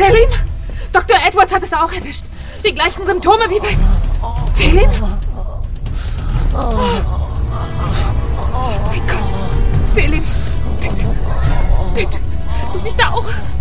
Selim? Dr. Edwards hat es auch erwischt. Die gleichen Symptome wie bei... Selim? Mein Gott. Selim, bitte. Bitte. Du nicht auch.